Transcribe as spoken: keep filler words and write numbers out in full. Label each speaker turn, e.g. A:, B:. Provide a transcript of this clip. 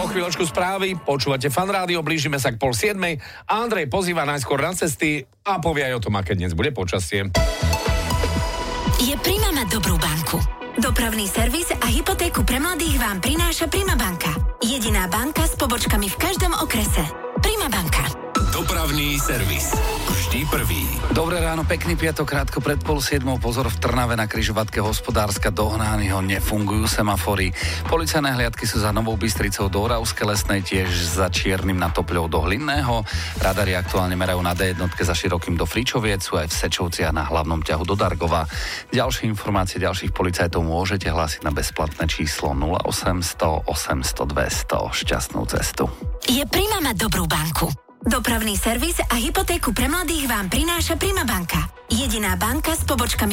A: O chvíľočku správy, počúvate Fan Rádio, blížime sa k pol siedmej. Andrej pozýva najskôr na cesty a povie aj o tom, aké dnes bude počasie.
B: Je Prima mať dobrú banku. Dopravný servis a hypotéku pre mladých vám prináša Prima banka. Jediná banka s pobočkami v každom okrese. Prima banka.
C: Dopravný servis. Vždy prvý.
D: Dobré ráno, pekný piatok, krátko pred pol siedmou. Pozor, v Trnave na križovatke Hospodárska do Hnányho nefungujú semafory. Policajné hliadky sú za Novou Bystricou do Oravskej Lesnej, tiež za Čiernym na Topľou do Hlinného. Radary aktuálne merajú na dé jednotke za Širokým do Fričoviec, sú aj v Sečovciach na hlavnom ťahu do Dargova. Ďalšie informácie ďalších policajtov môžete hlásiť na bezplatné číslo nula osem nula nula osem nula nula dvesto. Šťastnú cestu.
B: Je Prima mať dobrú banku. Dopravný servis a hypotéku pre mladých vám prináša Prima banka. Jediná banka s pobočkami